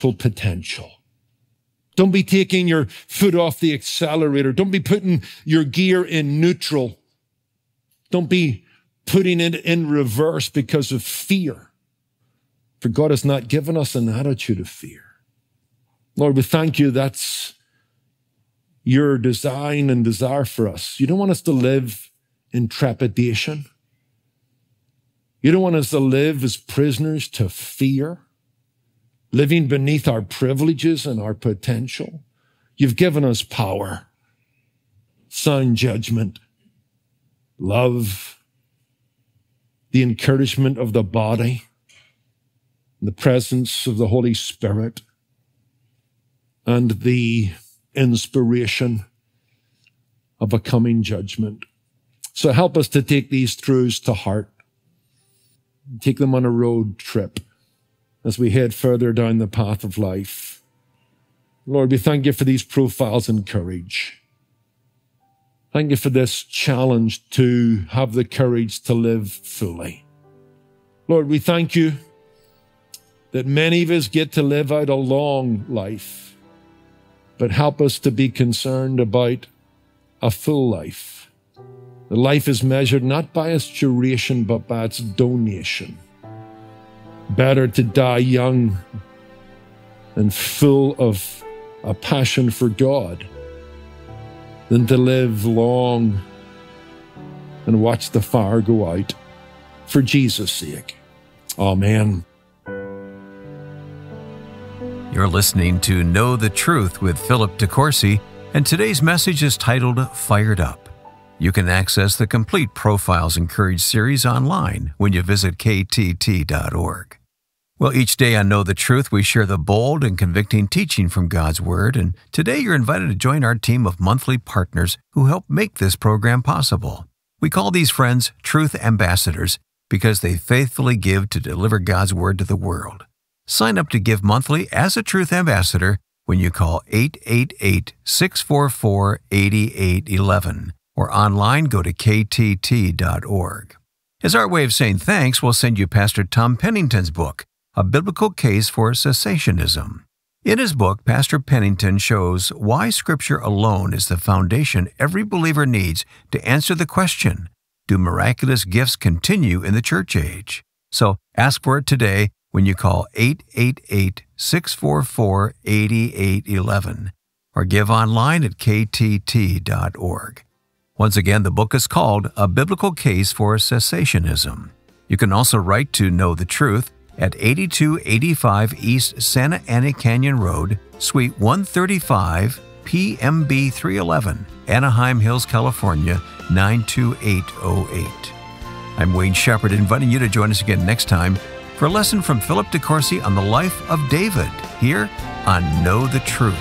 full potential. Don't be taking your foot off the accelerator. Don't be putting your gear in neutral. Don't be putting it in reverse because of fear. For God has not given us an attitude of fear. Lord, we thank you that's your design and desire for us. You don't want us to live in trepidation. You don't want us to live as prisoners to fear, living beneath our privileges and our potential. You've given us power, sound judgment, love, the encouragement of the body, the presence of the Holy Spirit, and the inspiration of a coming judgment. So help us to take these truths to heart, take them on a road trip as we head further down the path of life. Lord, we thank you for these profiles in courage. Thank you for this challenge to have the courage to live fully. Lord, we thank you that many of us get to live out a long life, but help us to be concerned about a full life. The life is measured not by its duration, but by its donation. Better to die young and full of a passion for God than to live long and watch the fire go out for Jesus' sake. Amen. You're listening to Know the Truth with Philip DeCourcy, and today's message is titled Fired Up. You can access the complete Profiles in Courage series online when you visit ktt.org. Well, each day on Know the Truth, we share the bold and convicting teaching from God's Word, and today you're invited to join our team of monthly partners who help make this program possible. We call these friends Truth Ambassadors because they faithfully give to deliver God's Word to the world. Sign up to give monthly as a Truth Ambassador when you call 888-644-8811 or online go to ktt.org. As our way of saying thanks, we'll send you Pastor Tom Pennington's book, A Biblical Case for Cessationism. In his book, Pastor Pennington shows why Scripture alone is the foundation every believer needs to answer the question, do miraculous gifts continue in the church age? So ask for it today when you call 888-644-8811 or give online at ktt.org. Once again, the book is called A Biblical Case for Cessationism. You can also write to Know the Truth at 8285 East Santa Ana Canyon Road, Suite 135, PMB 311, Anaheim Hills, California, 92808. I'm Wayne Shepherd, inviting you to join us again next time for a lesson from Philip DeCourcy on the life of David, here on Know the Truth.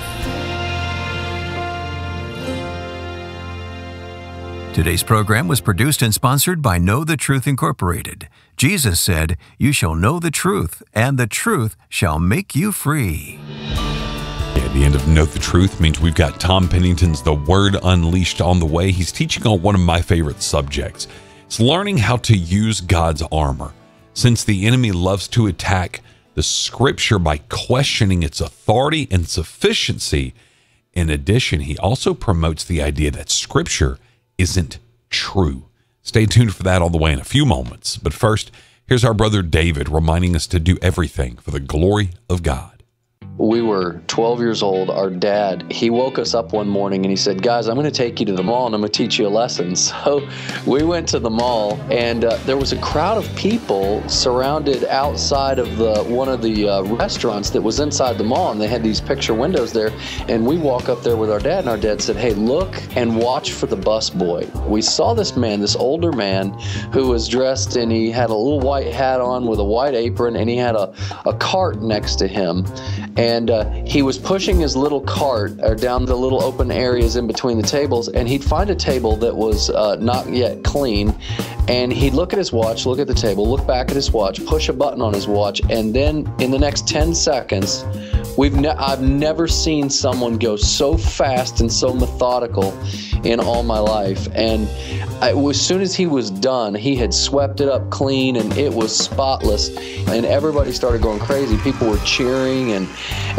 Today's program was produced and sponsored by Know the Truth Incorporated. Jesus said, "You shall know the truth, and the truth shall make you free." At the end of Know the Truth means we've got Tom Pennington's The Word Unleashed on the way. He's teaching on one of my favorite subjects. It's learning how to use God's armor. Since the enemy loves to attack the Scripture by questioning its authority and sufficiency, in addition, he also promotes the idea that Scripture isn't true. Stay tuned for that all the way in a few moments. But first, here's our brother David reminding us to do everything for the glory of God. We were 12 years old. Our dad, he woke us up one morning and he said, "Guys, I'm going to take you to the mall and I'm going to teach you a lesson." So we went to the mall, and there was a crowd of people surrounded outside of one of the restaurants that was inside the mall, and they had these picture windows there. And we walk up there with our dad, and our dad said, "Hey, look and watch for the bus boy." We saw this man, this older man, who was dressed, and he had a little white hat on with a white apron, and he had a cart next to him. And he was pushing his little cart down the little open areas in between the tables, and he'd find a table that was not yet clean, and he'd look at his watch, look at the table, look back at his watch, push a button on his watch, and then in the next 10 seconds, I've never seen someone go so fast and so methodical in all my life. And as soon as he was done, he had swept it up clean and it was spotless. And everybody started going crazy. People were cheering, and